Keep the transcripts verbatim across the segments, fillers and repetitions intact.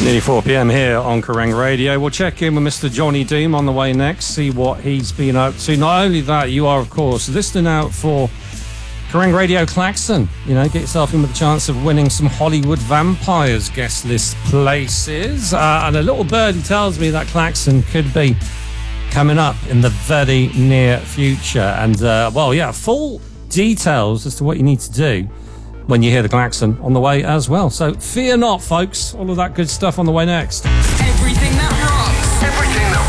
Nearly four p.m. here on Kerrang Radio. We'll check in with Mister Johnny Deem on the way next, see what he's been up to. Not only that, you are, of course, listening out for Kerrang Radio Klaxon. You know, get yourself in with a chance of winning some Hollywood Vampires guest list places. Uh, and a little birdie tells me that Klaxon could be coming up in the very near future. And, uh, well, yeah, full details as to what you need to do when you hear the klaxon on the way as well. So fear not, folks. All of that good stuff on the way next. Everything that rocks. Everything that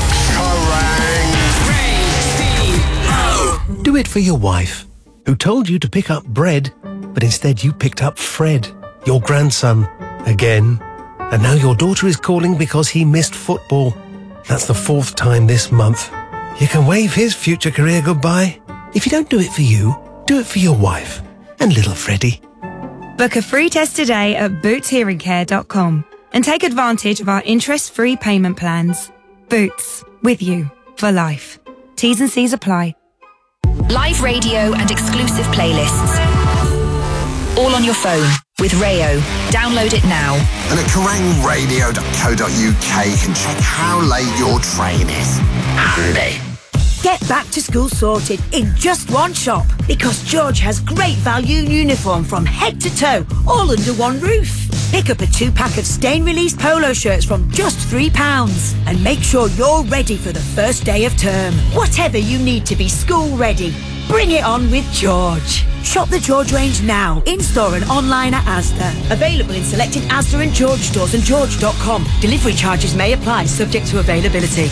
rocks. Kerrang! Do it for your wife, who told you to pick up bread, but instead you picked up Fred, your grandson, again. And now your daughter is calling because he missed football. That's the fourth time this month. You can wave his future career goodbye. If you don't do it for you, do it for your wife and little Freddie. Book a free test today at boots hearing care dot com and take advantage of our interest-free payment plans. Boots, with you for life. T's and C's apply. Live radio and exclusive playlists. All on your phone with Rayo. Download it now. And at kerrang radio dot co dot uk can check how late your train is. Handy. Get back to school sorted in just one shop, because George has great value uniform from head to toe, all under one roof. Pick up a two-pack of stain-release polo shirts from just three pounds and make sure you're ready for the first day of term. Whatever you need to be school ready, bring it on with George. Shop the George range now, in-store and online at Asda. Available in selected Asda and George stores and george dot com. Delivery charges may apply, subject to availability.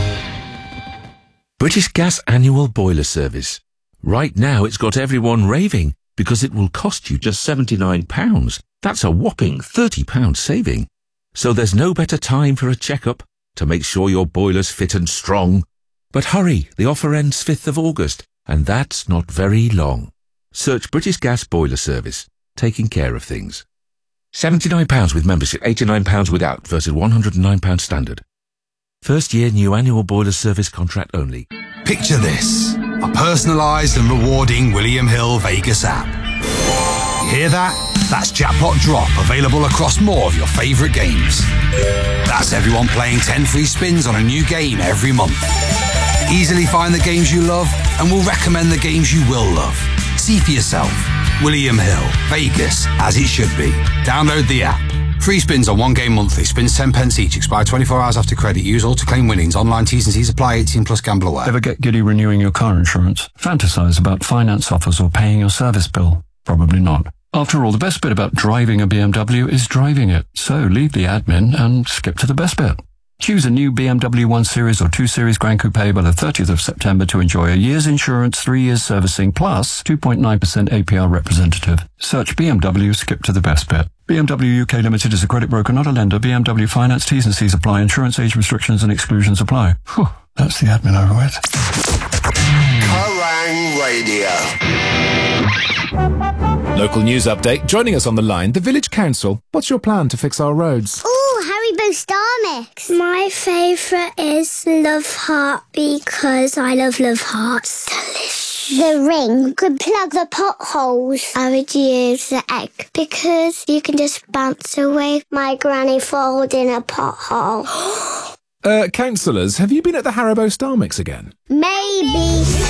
British Gas Annual Boiler Service. Right now it's got everyone raving because it will cost you just seventy-nine pounds. That's a whopping thirty pounds saving. So there's no better time for a checkup to make sure your boiler's fit and strong. But hurry, the offer ends fifth of August, and that's not very long. Search British Gas Boiler Service, taking care of things. seventy-nine pounds with membership, eighty-nine pounds without versus one hundred and nine pounds standard. First year new annual boiler service contract only. Picture this, a personalised and rewarding William Hill Vegas app. You hear that? That's Jackpot Drop, available across more of your favourite games. That's everyone playing ten free spins on a new game every month. Easily find the games you love and we'll recommend the games you will love. See for yourself. William Hill, Vegas, as it should be. Download the app. Free spins on one game monthly. Spins ten pence each. Expire twenty-four hours after credit. Use all to claim winnings. Online T's and C's apply. eighteen plus gamble aware. Ever get giddy renewing your car insurance? Fantasize about finance offers or paying your service bill? Probably not. After all, the best bit about driving a B M W is driving it. So leave the admin and skip to the best bit. Choose a new B M W one Series or two Series Grand Coupe by the thirtieth of September to enjoy a year's insurance, three years servicing, plus two point nine percent A P R representative. Search B M W, skip to the best bit. B M W U K Limited is a credit broker, not a lender. B M W Finance, T's and C's apply. Insurance age restrictions and exclusions apply. Whew, that's the admin over with. Kerrang Radio. Local news update. Joining us on the line, the Village Council. What's your plan to fix our roads? Ooh, Haribo Star Mix. My favourite is Love Heart because I love Love Hearts. Delicious. The ring could plug the potholes. I would use the egg because you can just bounce away my granny falling in a pothole. uh, councillors, have you been at the Haribo Star Mix again? Maybe.